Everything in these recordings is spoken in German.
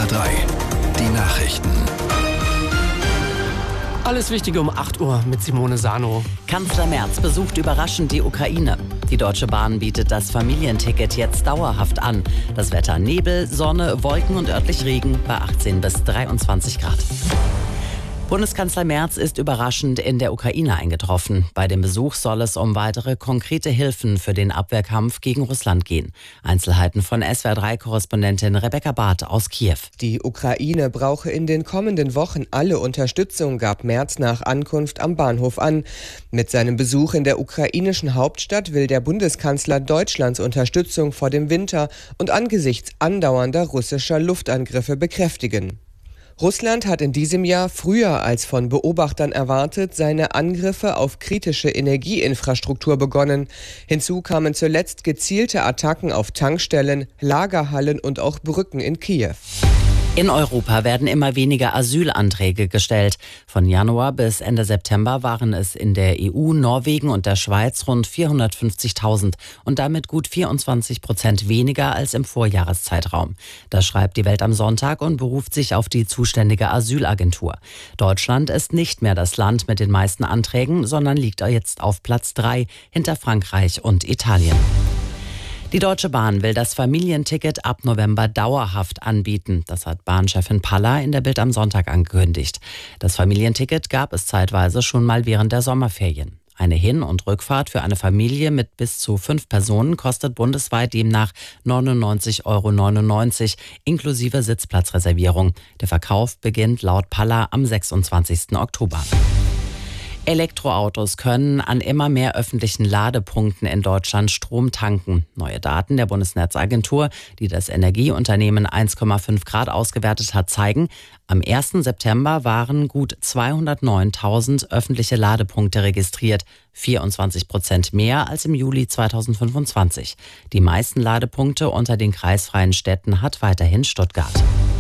3, die Nachrichten. Alles Wichtige um 8 Uhr mit Simone Sano. Kanzler Merz besucht überraschend die Ukraine. Die Deutsche Bahn bietet das Familienticket jetzt dauerhaft an. Das Wetter: Nebel, Sonne, Wolken und örtlich Regen bei 18 bis 23 Grad. Bundeskanzler Merz ist überraschend in der Ukraine eingetroffen. Bei dem Besuch soll es um weitere konkrete Hilfen für den Abwehrkampf gegen Russland gehen. Einzelheiten von SWR3-Korrespondentin Rebecca Barth aus Kiew. Die Ukraine brauche in den kommenden Wochen alle Unterstützung, gab Merz nach Ankunft am Bahnhof an. Mit seinem Besuch in der ukrainischen Hauptstadt will der Bundeskanzler Deutschlands Unterstützung vor dem Winter und angesichts andauernder russischer Luftangriffe bekräftigen. Russland hat in diesem Jahr früher als von Beobachtern erwartet seine Angriffe auf kritische Energieinfrastruktur begonnen. Hinzu kamen zuletzt gezielte Attacken auf Tankstellen, Lagerhallen und auch Brücken in Kiew. In Europa werden immer weniger Asylanträge gestellt. Von Januar bis Ende September waren es in der EU, Norwegen und der Schweiz rund 450.000 und damit gut 24% weniger als im Vorjahreszeitraum. Das schreibt die Welt am Sonntag und beruft sich auf die zuständige Asylagentur. Deutschland ist nicht mehr das Land mit den meisten Anträgen, sondern liegt jetzt auf Platz 3 hinter Frankreich und Italien. Die Deutsche Bahn will das Familienticket ab November dauerhaft anbieten. Das hat Bahnchefin Paller in der Bild am Sonntag angekündigt. Das Familienticket gab es zeitweise schon mal während der Sommerferien. Eine Hin- und Rückfahrt für eine Familie mit bis zu 5 Personen kostet bundesweit demnach 99,99 € inklusive Sitzplatzreservierung. Der Verkauf beginnt laut Paller am 26. Oktober. Elektroautos können an immer mehr öffentlichen Ladepunkten in Deutschland Strom tanken. Neue Daten der Bundesnetzagentur, die das Energieunternehmen 1,5 Grad ausgewertet hat, zeigen, am 1. September waren gut 209.000 öffentliche Ladepunkte registriert, 24% mehr als im Juli 2025. Die meisten Ladepunkte unter den kreisfreien Städten hat weiterhin Stuttgart.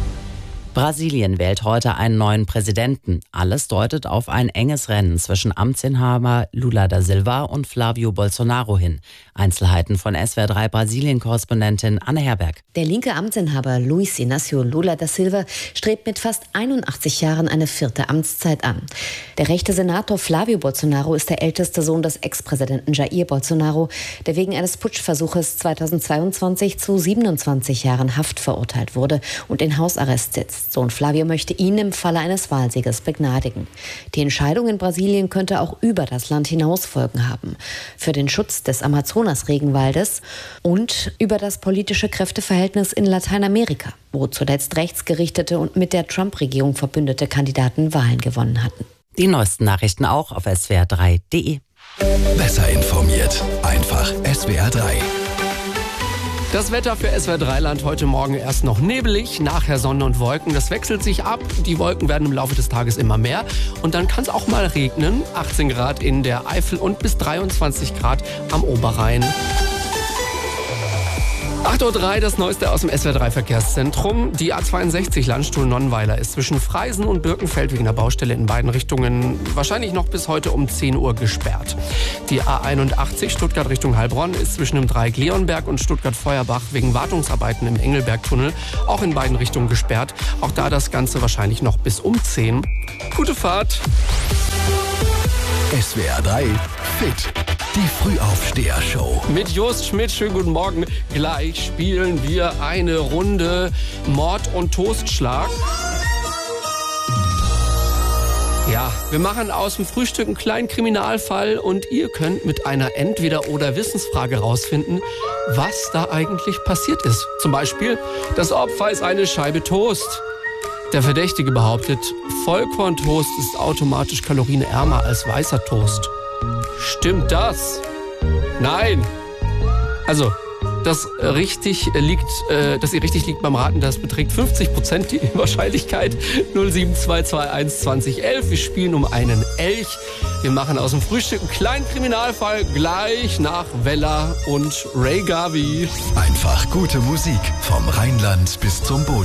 Brasilien wählt heute einen neuen Präsidenten. Alles deutet auf ein enges Rennen zwischen Amtsinhaber Lula da Silva und Flávio Bolsonaro hin. Einzelheiten von SWR3 Brasilien-Korrespondentin Anne Herberg. Der linke Amtsinhaber Luiz Inácio Lula da Silva strebt mit fast 81 Jahren eine 4. Amtszeit an. Der rechte Senator Flávio Bolsonaro ist der älteste Sohn des Ex-Präsidenten Jair Bolsonaro, der wegen eines Putschversuches 2022 zu 27 Jahren Haft verurteilt wurde und in Hausarrest sitzt. Sohn Flávio möchte ihn im Falle eines Wahlsieges begnadigen. Die Entscheidung in Brasilien könnte auch über das Land hinaus Folgen haben. Für den Schutz des Amazonas-Regenwaldes und über das politische Kräfteverhältnis in Lateinamerika, wo zuletzt rechtsgerichtete und mit der Trump-Regierung verbündete Kandidaten Wahlen gewonnen hatten. Die neuesten Nachrichten auch auf swr3.de. Besser informiert, einfach SWR3. Das Wetter für SWR3-Land heute Morgen erst noch nebelig, nachher Sonne und Wolken. Das wechselt sich ab. Die Wolken werden im Laufe des Tages immer mehr. Und dann kann es auch mal regnen. 18 Grad in der Eifel und bis 23 Grad am Oberrhein. 8.03 Uhr, das Neueste aus dem SWR3-Verkehrszentrum. Die A62 Landstuhl-Nonnweiler ist zwischen Freisen und Birkenfeld wegen der Baustelle in beiden Richtungen wahrscheinlich noch bis heute um 10 Uhr gesperrt. Die A81 Stuttgart Richtung Heilbronn ist zwischen dem Dreieck Leonberg und Stuttgart-Feuerbach wegen Wartungsarbeiten im Engelbergtunnel auch in beiden Richtungen gesperrt. Auch da das Ganze wahrscheinlich noch bis um 10. Gute Fahrt! SWR3 Fit. Die Frühaufsteher-Show. Mit Jost Schmidt, schönen guten Morgen. Gleich spielen wir eine Runde Mord und Toastschlag. Ja, wir machen aus dem Frühstück einen kleinen Kriminalfall und ihr könnt mit einer Entweder-oder-Wissensfrage rausfinden, was da eigentlich passiert ist. Zum Beispiel, das Opfer ist eine Scheibe Toast. Der Verdächtige behauptet, Vollkorntoast ist automatisch kalorienärmer als weißer Toast. Stimmt das? Nein. Also, dass ihr richtig liegt beim Raten, das beträgt 50% die Wahrscheinlichkeit. 07221 2011. Wir spielen um einen Elch. Wir machen aus dem Frühstück einen kleinen Kriminalfall gleich nach Vella und Ray Garvey. Einfach gute Musik vom Rheinland bis zum Boden.